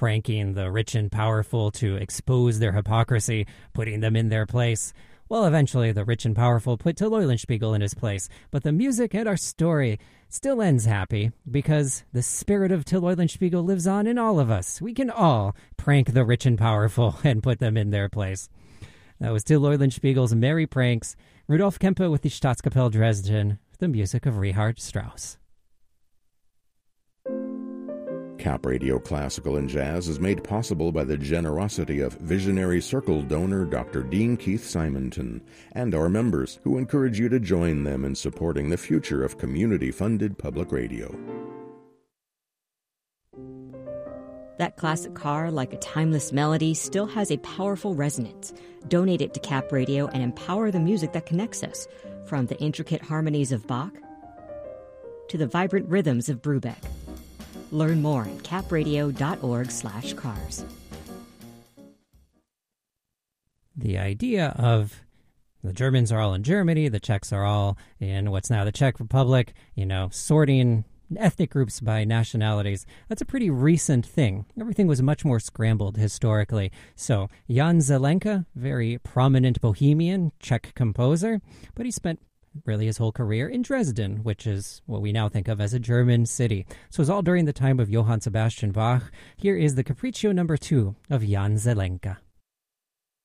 pranking the rich and powerful to expose their hypocrisy, putting them in their place. Well, eventually the rich and powerful put Till Eulenspiegel in his place, but the music and our story still ends happy because the spirit of Till Eulenspiegel lives on in all of us. We can all prank the rich and powerful and put them in their place. That was Till Eulenspiegel's Merry Pranks. Rudolf Kempe with the Staatskapelle Dresden, the music of Richard Strauss. Cap Radio Classical and Jazz is made possible by the generosity of visionary Circle donor Dr. Dean Keith Simonton and our members, who encourage you to join them in supporting the future of community-funded public radio. That classic car, like a timeless melody, still has a powerful resonance. Donate it to Cap Radio and empower the music that connects us, from the intricate harmonies of Bach to the vibrant rhythms of Brubeck. Learn more at capradio.org/cars. The idea of the Germans are all in Germany, the Czechs are all in what's now the Czech Republic, sorting ethnic groups by nationalities, that's a pretty recent thing. Everything was much more scrambled historically. So Jan Zelenka, very prominent Bohemian Czech composer, but he spent really his whole career in Dresden, which is what we now think of as a German city. So it was all during the time of Johann Sebastian Bach. Here is the Capriccio No. 2 of Jan Zelenka.